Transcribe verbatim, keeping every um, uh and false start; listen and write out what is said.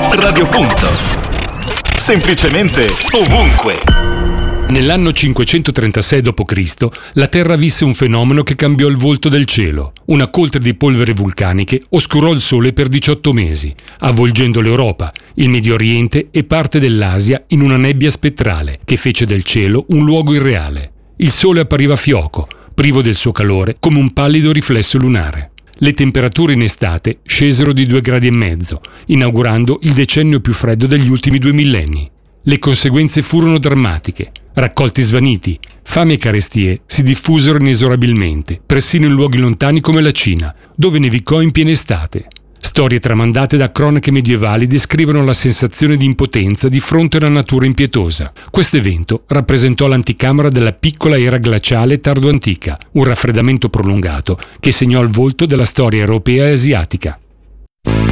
Radio Punto. Semplicemente ovunque. Nell'anno cinquecentotrentasei dopo Cristo la Terra visse un fenomeno che cambiò il volto del cielo. Una coltre di polvere vulcaniche oscurò il Sole per diciotto mesi, avvolgendo l'Europa, il Medio Oriente e parte dell'Asia in una nebbia spettrale che fece del cielo un luogo irreale. Il Sole appariva fioco, privo del suo calore, come un pallido riflesso lunare. Le temperature in estate scesero di due gradi e mezzo, inaugurando il decennio più freddo degli ultimi due millenni. Le conseguenze furono drammatiche. Raccolti svaniti, fame e carestie si diffusero inesorabilmente, persino in luoghi lontani come la Cina, dove nevicò in piena estate. Storie tramandate da cronache medievali descrivono la sensazione di impotenza di fronte a una natura impietosa. Questo evento rappresentò l'anticamera della piccola era glaciale tardo-antica, un raffreddamento prolungato che segnò il volto della storia europea e asiatica.